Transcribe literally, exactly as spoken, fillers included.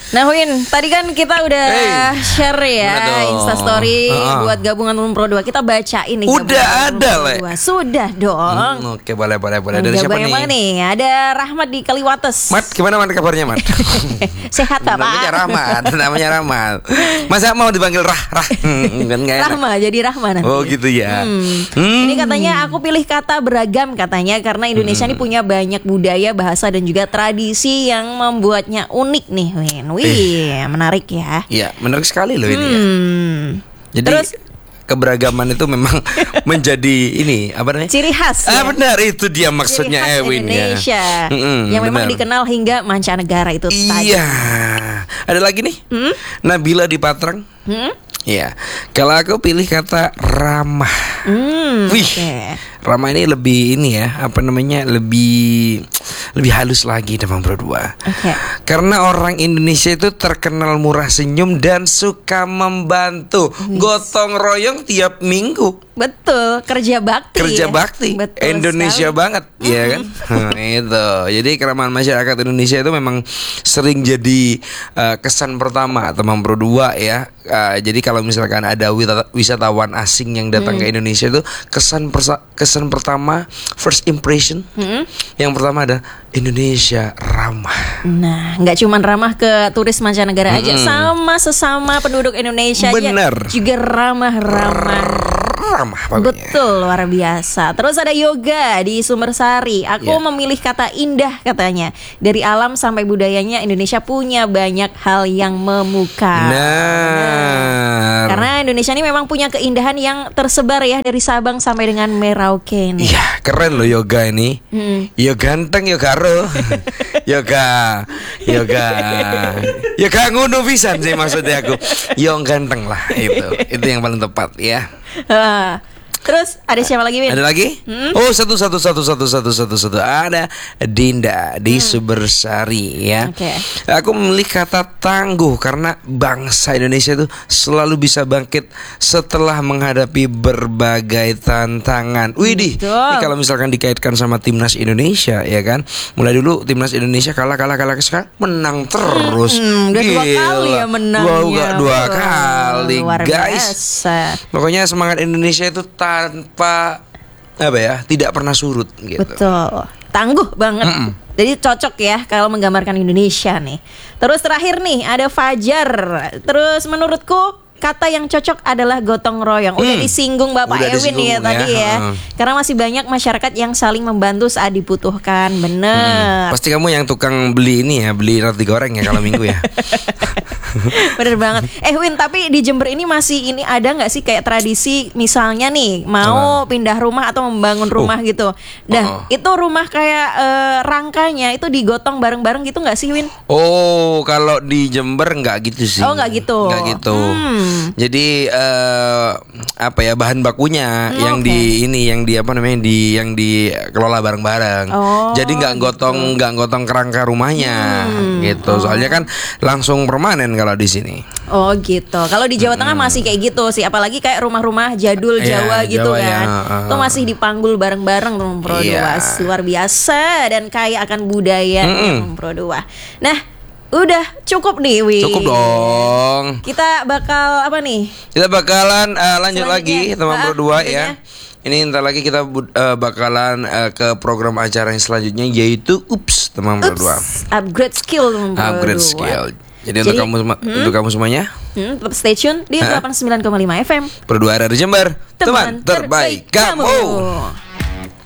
Nah Win, tadi kan kita udah hey, share ya Instastory uh-uh. buat gabungan Pro dua. Kita bacain nih. Udah ada lah. Sudah dong. Hmm, Oke boleh boleh boleh. Dari siapa nih? nih? Ada Rahmat di Kaliwates. Mat, gimana Mat kabarnya Mat? Sehat Pak. Namanya Rahmat, namanya Rahmat. Masa mau dipanggil Rah Rah? Kan Rahma jadi Rahma nanti. Oh gitu ya. Hmm. Hmm. Ini katanya aku pilih kata beragam katanya karena Indonesia hmm. ini punya banyak budaya, bahasa dan juga tradisi yang membuatnya unik nih Win. Wih, eh. menarik ya. Iya, menarik sekali loh ini hmm. ya. Jadi terus, keberagaman itu memang menjadi ini apa namanya? Ciri khas. Ah ya? Benar, itu dia maksudnya Ciri khas Ewin Indonesia, ya. Mm-mm, yang memang benar. dikenal hingga mancanegara itu iya. tadi. Iya. Ada lagi nih. Hmm? Nabila di Patrang. Hmm? Iya. Kalau aku pilih kata ramah. Hmm, Wih. Okay. Ramah ini lebih ini ya, apa namanya? Lebih lebih halus lagi Demam Pro dua. Okay. Karena orang Indonesia itu terkenal murah senyum dan suka membantu. Yes. Gotong royong tiap minggu. Betul, kerja bakti. Kerja ya? bakti. Betul Indonesia sekali. banget, mm-hmm. ya kan? Nah, itu. Jadi keramahan masyarakat Indonesia itu memang sering jadi uh, kesan pertama Demam Pro dua ya. Uh, jadi kalau misalkan ada wisatawan asing yang datang mm. ke Indonesia itu kesan persa- kesan pertama, first impression, mm. yang pertama ada Indonesia ramah. Nah, nggak cuma ramah ke turis mancanegara mm-hmm. aja, sama sesama penduduk Indonesia Bener. aja juga ramah-ramah. Ramah pokoknya. Betul, luar biasa. Terus ada Yoga di Sumbersari. Aku yeah. memilih kata indah katanya. Dari alam sampai budayanya Indonesia punya banyak hal yang memukau. Nah. Karena Indonesia ini memang punya keindahan yang tersebar ya dari Sabang sampai dengan Merauke nih. Iya, keren loh Yoga ini. Hmm. Yo ganteng yo karo. Yoga, yoga, yoga ngono pisan sih maksudnya aku. Yo ganteng lah itu, itu yang paling tepat ya. Uh, terus ada siapa lagi Win? Ada lagi? Hmm? Oh satu satu satu satu satu satu satu ada Dinda di hmm. Sumbersari ya. Okay. Aku memilih kata tangguh karena bangsa Indonesia itu selalu bisa bangkit setelah menghadapi berbagai tantangan. Widih, ini kalau misalkan dikaitkan sama timnas Indonesia ya kan, mulai dulu timnas Indonesia kalah kalah kalah sekarang menang terus. Hmm, udah dua kali ya menangnya. Dua, dua oh, kali luar guys. Biasa. Pokoknya semangat Indonesia itu tanpa apa ya, tidak pernah surut gitu. Betul, tangguh banget. Mm-mm. Jadi cocok ya kalau menggambarkan Indonesia nih. Terus terakhir nih ada Fajar. Terus menurutku kata yang cocok adalah gotong royong. Udah hmm. disinggung Bapak Udah Ewin ya tadi ya. ya. Karena masih banyak masyarakat yang saling membantu saat dibutuhkan. Bener. Hmm. Pasti kamu yang tukang beli ini ya, beli roti goreng ya kalau minggu ya. Bener banget. Eh Win, tapi di Jember ini masih ini ada nggak sih kayak tradisi misalnya nih mau uh. pindah rumah atau membangun rumah uh. gitu. Dah uh. itu rumah kayak uh, rangkanya itu digotong bareng-bareng gitu nggak sih Win? Oh kalau di Jember nggak gitu sih. Oh nggak gitu. Nggak gitu. Hmm. Jadi uh, apa ya bahan bakunya hmm, yang okay. di ini yang di apa namanya di yang dikelola bareng-bareng. Oh, jadi nggak gotong nggak gitu. gotong kerangka rumahnya hmm. gitu. Soalnya oh. kan langsung permanen kalau di sini. Oh gitu. Kalau di Jawa Tengah hmm. masih kayak gitu sih. Apalagi kayak rumah-rumah jadul Jawa ya, gitu Jawa kan. Ya, uh, Itu masih dipanggul bareng-bareng Demam Pro dua. Luar biasa dan kaya akan budaya Demam Pro dua. Nah, udah cukup nih Wi. Cukup dong. Kita bakal apa nih? Kita bakalan uh, lanjut lagi Demam Pro dua ya. Ini ntar lagi kita uh, bakalan uh, ke program acara yang selanjutnya yaitu Ups Demam Pro dua. Upgrade skill Demam Pro dua. Upgrade skill. Jadi, Jadi untuk kamu hmm? untuk kamu semuanya, hmm, tetap stay tune di delapan puluh sembilan koma lima F M. Pro dua R R Jember, teman, teman terbaik, terbaik kamu. kamu.